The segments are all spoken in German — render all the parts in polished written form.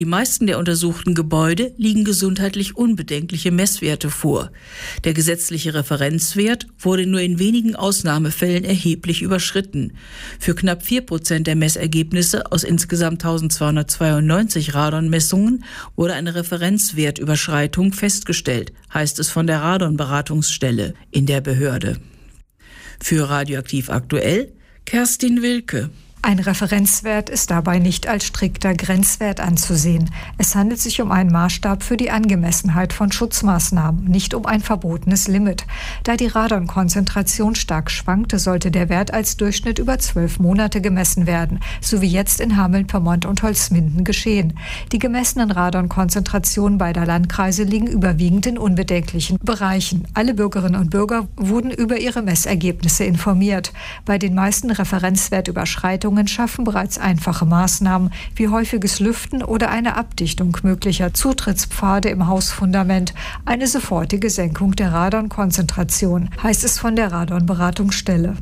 Die meisten der untersuchten Gebäude liegen gesundheitlich unbedenkliche Messwerte vor. Der gesetzliche Referenzwert wurde nur in wenigen Ausnahmefällen erheblich überschritten. Für knapp 4% der Messergebnisse aus insgesamt 1292 Radonmessungen wurde eine Referenzwertüberschreitung festgestellt, heißt es von der Radonberatungsstelle in der Behörde. Für Radioaktiv aktuell, Kerstin Wilke. Ein Referenzwert ist dabei nicht als strikter Grenzwert anzusehen. Es handelt sich um einen Maßstab für die Angemessenheit von Schutzmaßnahmen, nicht um ein verbotenes Limit. Da die Radonkonzentration stark schwankte, sollte der Wert als Durchschnitt über 12 Monate gemessen werden, so wie jetzt in Hameln-Pyrmont und Holzminden geschehen. Die gemessenen Radonkonzentrationen beider Landkreise liegen überwiegend in unbedenklichen Bereichen. Alle Bürgerinnen und Bürger wurden über ihre Messergebnisse informiert. Bei den meisten Referenzwertüberschreitungen schaffen bereits einfache Maßnahmen wie häufiges Lüften oder eine Abdichtung möglicher Zutrittspfade im Hausfundament eine sofortige Senkung der Radonkonzentration, heißt es von der Radonberatungsstelle.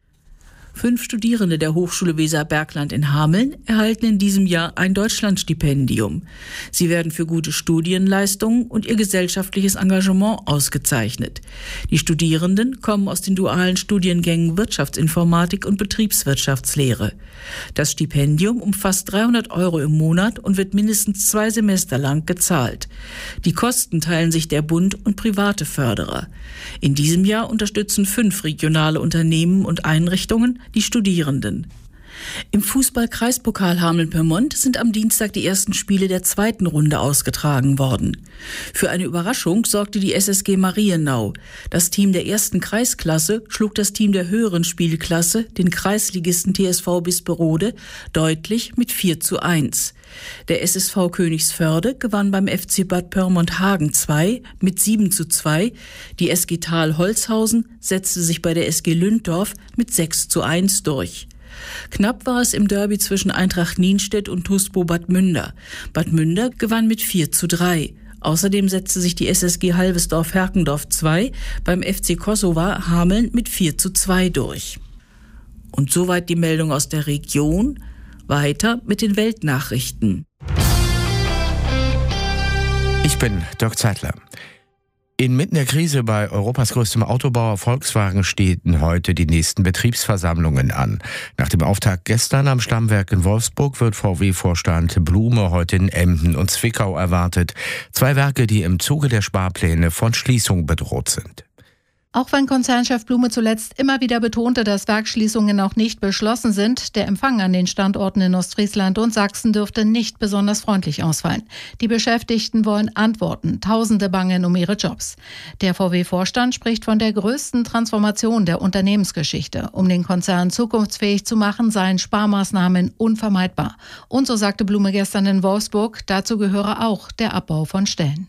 5 Studierende der Hochschule Weser-Bergland in Hameln erhalten in diesem Jahr ein Deutschlandstipendium. Sie werden für gute Studienleistungen und ihr gesellschaftliches Engagement ausgezeichnet. Die Studierenden kommen aus den dualen Studiengängen Wirtschaftsinformatik und Betriebswirtschaftslehre. Das Stipendium umfasst 300 € im Monat und wird mindestens 2 Semester lang gezahlt. Die Kosten teilen sich der Bund und private Förderer. In diesem Jahr unterstützen 5 regionale Unternehmen und Einrichtungen die Studierenden. Im Fußball-Kreispokal Hameln-Pyrmont sind am Dienstag die ersten Spiele der zweiten Runde ausgetragen worden. Für eine Überraschung sorgte die SSG Marienau. Das Team der ersten Kreisklasse schlug das Team der höheren Spielklasse, den Kreisligisten TSV Bisperode, deutlich mit 4:1. Der SSV Königsförde gewann beim FC Bad Pyrmont-Hagen 2 mit 7:2. Die SG Thal Holzhausen setzte sich bei der SG Lünddorf mit 6:1 durch. Knapp war es im Derby zwischen Eintracht Nienstedt und TuSpo Bad Münder. Bad Münder gewann mit 4:3. Außerdem setzte sich die SSG Halvesdorf-Herkendorf 2 beim FC Kosowa Hameln mit 4:2 durch. Und soweit die Meldung aus der Region. Weiter mit den Weltnachrichten. Ich bin Dirk Zeitler. Inmitten der Krise bei Europas größtem Autobauer Volkswagen stehen heute die nächsten Betriebsversammlungen an. Nach dem Auftakt gestern am Stammwerk in Wolfsburg wird VW-Vorstand Blume heute in Emden und Zwickau erwartet. 2 Werke, die im Zuge der Sparpläne von Schließung bedroht sind. Auch wenn Konzernchef Blume zuletzt immer wieder betonte, dass Werksschließungen noch nicht beschlossen sind, der Empfang an den Standorten in Ostfriesland und Sachsen dürfte nicht besonders freundlich ausfallen. Die Beschäftigten wollen Antworten. Tausende bangen um ihre Jobs. Der VW-Vorstand spricht von der größten Transformation der Unternehmensgeschichte. Um den Konzern zukunftsfähig zu machen, seien Sparmaßnahmen unvermeidbar. Und so sagte Blume gestern in Wolfsburg, dazu gehöre auch der Abbau von Stellen.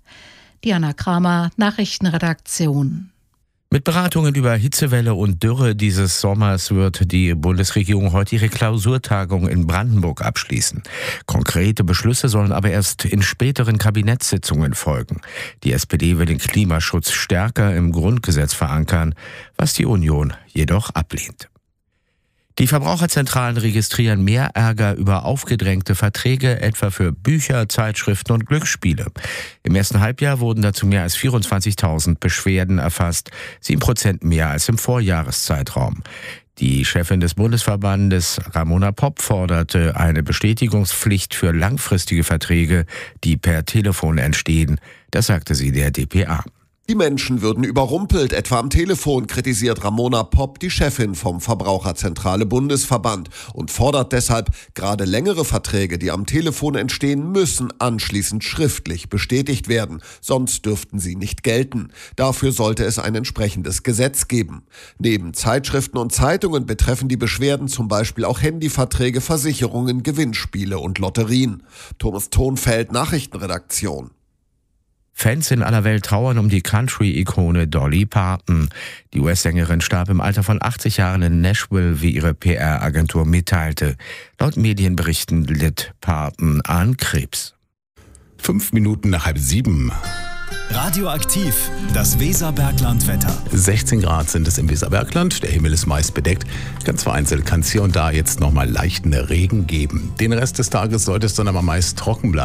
Diana Kramer, Nachrichtenredaktion. Mit Beratungen über Hitzewelle und Dürre dieses Sommers wird die Bundesregierung heute ihre Klausurtagung in Brandenburg abschließen. Konkrete Beschlüsse sollen aber erst in späteren Kabinettssitzungen folgen. Die SPD will den Klimaschutz stärker im Grundgesetz verankern, was die Union jedoch ablehnt. Die Verbraucherzentralen registrieren mehr Ärger über aufgedrängte Verträge, etwa für Bücher, Zeitschriften und Glücksspiele. Im ersten Halbjahr wurden dazu mehr als 24.000 Beschwerden erfasst, 7% mehr als im Vorjahreszeitraum. Die Chefin des Bundesverbandes, Ramona Popp, forderte eine Bestätigungspflicht für langfristige Verträge, die per Telefon entstehen. Das sagte sie der dpa. Die Menschen würden überrumpelt, etwa am Telefon, kritisiert Ramona Popp, die Chefin vom Verbraucherzentrale Bundesverband, und fordert deshalb, gerade längere Verträge, die am Telefon entstehen, müssen anschließend schriftlich bestätigt werden, sonst dürften sie nicht gelten. Dafür sollte es ein entsprechendes Gesetz geben. Neben Zeitschriften und Zeitungen betreffen die Beschwerden zum Beispiel auch Handyverträge, Versicherungen, Gewinnspiele und Lotterien. Thomas Thonfeld, Nachrichtenredaktion. Fans in aller Welt trauern um die Country-Ikone Dolly Parton. Die US-Sängerin starb im Alter von 80 Jahren in Nashville, wie ihre PR-Agentur mitteilte. Laut Medienberichten litt Parton an Krebs. 5 Minuten nach 6:30. Radioaktiv, das Weserbergland-Wetter. 16 Grad sind es im Weserbergland, der Himmel ist meist bedeckt. Ganz vereinzelt kann es hier und da jetzt nochmal leichten Regen geben. Den Rest des Tages sollte es dann aber meist trocken bleiben.